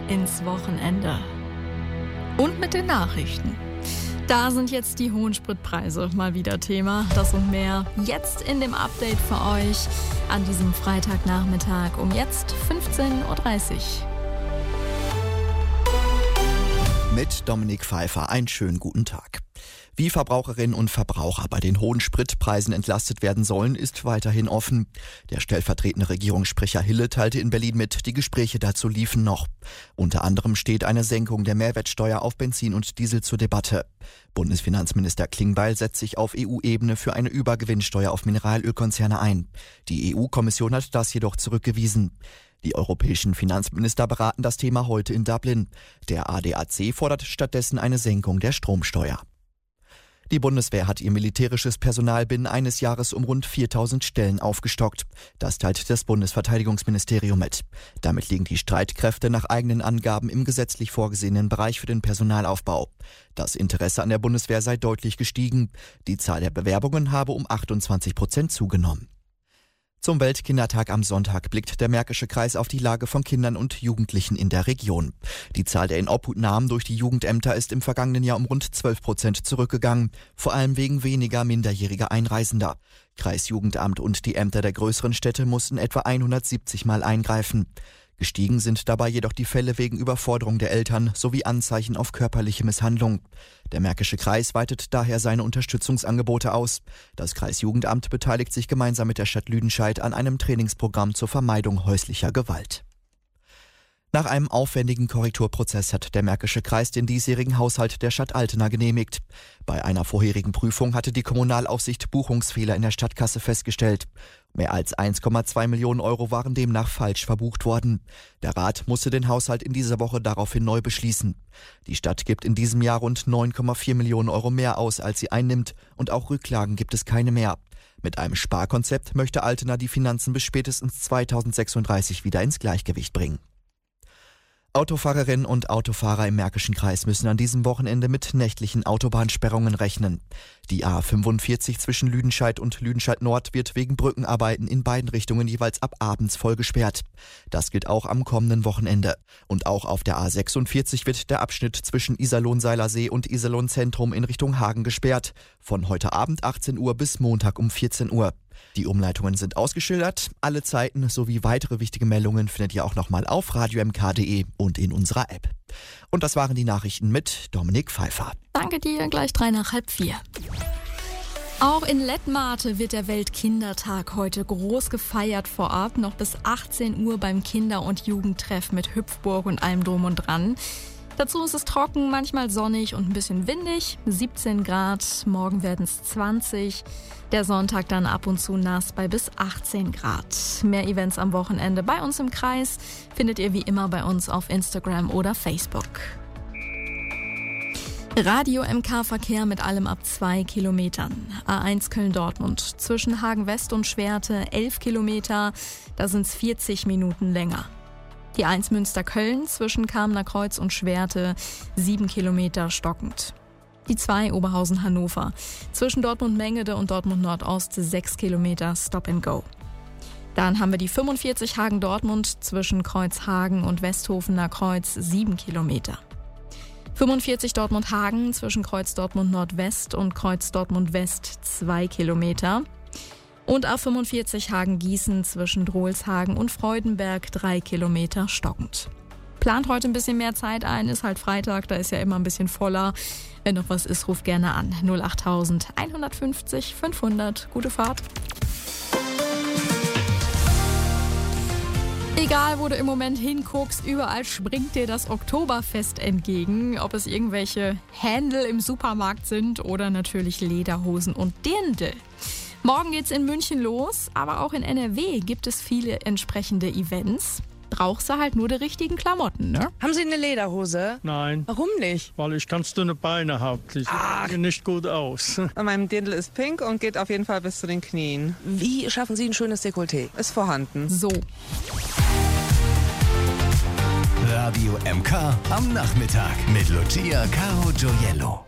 ins Wochenende. Und mit den Nachrichten. Da sind jetzt die hohen Spritpreise mal wieder Thema. Das und mehr jetzt in dem Update für euch an diesem Freitagnachmittag um jetzt 15.30 Uhr. Mit Dominik Pfeiffer einen schönen guten Tag. Wie Verbraucherinnen und Verbraucher bei den hohen Spritpreisen entlastet werden sollen, ist weiterhin offen. Der stellvertretende Regierungssprecher Hille teilte in Berlin mit, die Gespräche dazu liefen noch. Unter anderem steht eine Senkung der Mehrwertsteuer auf Benzin und Diesel zur Debatte. Bundesfinanzminister Klingbeil setzt sich auf EU-Ebene für eine Übergewinnsteuer auf Mineralölkonzerne ein. Die EU-Kommission hat das jedoch zurückgewiesen. Die europäischen Finanzminister beraten das Thema heute in Dublin. Der ADAC fordert stattdessen eine Senkung der Stromsteuer. Die Bundeswehr hat ihr militärisches Personal binnen eines Jahres um rund 4.000 Stellen aufgestockt. Das teilt das Bundesverteidigungsministerium mit. Damit liegen die Streitkräfte nach eigenen Angaben im gesetzlich vorgesehenen Bereich für den Personalaufbau. Das Interesse an der Bundeswehr sei deutlich gestiegen. Die Zahl der Bewerbungen habe um 28% zugenommen. Zum Weltkindertag am Sonntag blickt der Märkische Kreis auf die Lage von Kindern und Jugendlichen in der Region. Die Zahl der Inobhutnahmen durch die Jugendämter ist im vergangenen Jahr um rund 12% zurückgegangen, vor allem wegen weniger minderjähriger Einreisender. Kreisjugendamt und die Ämter der größeren Städte mussten etwa 170 Mal eingreifen. Gestiegen sind dabei jedoch die Fälle wegen Überforderung der Eltern sowie Anzeichen auf körperliche Misshandlung. Der Märkische Kreis weitet daher seine Unterstützungsangebote aus. Das Kreisjugendamt beteiligt sich gemeinsam mit der Stadt Lüdenscheid an einem Trainingsprogramm zur Vermeidung häuslicher Gewalt. Nach einem aufwendigen Korrekturprozess hat der Märkische Kreis den diesjährigen Haushalt der Stadt Altena genehmigt. Bei einer vorherigen Prüfung hatte die Kommunalaufsicht Buchungsfehler in der Stadtkasse festgestellt. Mehr als 1,2 Millionen Euro waren demnach falsch verbucht worden. Der Rat musste den Haushalt in dieser Woche daraufhin neu beschließen. Die Stadt gibt in diesem Jahr rund 9,4 Millionen Euro mehr aus, als sie einnimmt, und auch Rücklagen gibt es keine mehr. Mit einem Sparkonzept möchte Altena die Finanzen bis spätestens 2036 wieder ins Gleichgewicht bringen. Autofahrerinnen und Autofahrer im Märkischen Kreis müssen an diesem Wochenende mit nächtlichen Autobahnsperrungen rechnen. Die A45 zwischen Lüdenscheid und Lüdenscheid Nord wird wegen Brückenarbeiten in beiden Richtungen jeweils ab abends voll gesperrt. Das gilt auch am kommenden Wochenende. Und auch auf der A46 wird der Abschnitt zwischen Iserlohn-Seilersee und Iserlohn-Zentrum in Richtung Hagen gesperrt. Von heute Abend 18 Uhr bis Montag um 14 Uhr. Die Umleitungen sind ausgeschildert. Alle Zeiten sowie weitere wichtige Meldungen findet ihr auch nochmal auf radiomk.de und in unserer App. Und das waren die Nachrichten mit Dominik Pfeiffer. Danke dir, gleich 3:03. Auch in Lettmate wird der Weltkindertag heute groß gefeiert vor Ort. Noch bis 18 Uhr beim Kinder- und Jugendtreff mit Hüpfburg und allem drum und dran. Dazu ist es trocken, manchmal sonnig und ein bisschen windig. 17 Grad, morgen werden es 20. Der Sonntag dann ab und zu nass bei bis 18 Grad. Mehr Events am Wochenende bei uns im Kreis findet ihr wie immer bei uns auf Instagram oder Facebook. Radio MK-Verkehr mit allem ab 2 Kilometern. A1 Köln-Dortmund zwischen Hagen-West und Schwerte 11 Kilometer, da sind es 40 Minuten länger. Die 1 Münster-Köln zwischen Kamener Kreuz und Schwerte 7 Kilometer stockend. Die 2 Oberhausen-Hannover zwischen Dortmund-Mengede und Dortmund-Nordost 6 Kilometer Stop and Go. Dann haben wir die 45 Hagen-Dortmund zwischen Kreuzhagen und Westhofener Kreuz 7 Kilometer. 45 Dortmund-Hagen zwischen Kreuz Dortmund-Nordwest und Kreuz Dortmund-West 2 Kilometer. Und A45 Hagen-Gießen zwischen Drohlshagen und Freudenberg 3 Kilometer stockend. Plant heute ein bisschen mehr Zeit ein, ist halt Freitag, da ist ja immer ein bisschen voller. Wenn noch was ist, ruft gerne an. 08000 150 500. Gute Fahrt. Egal, wo du im Moment hinguckst, überall springt dir das Oktoberfest entgegen. Ob es irgendwelche Händel im Supermarkt sind oder natürlich Lederhosen und Dirndl. Morgen geht's in München los, aber auch in NRW gibt es viele entsprechende Events. Brauchst du halt nur die richtigen Klamotten, ne? Haben Sie eine Lederhose? Nein. Warum nicht? Weil ich ganz dünne Beine habe. Die sehen nicht gut aus. Mein Dirndl ist pink und geht auf jeden Fall bis zu den Knien. Wie schaffen Sie ein schönes Dekolleté? Ist vorhanden. So. Radio MK am Nachmittag mit Lucia Caro Gioiello.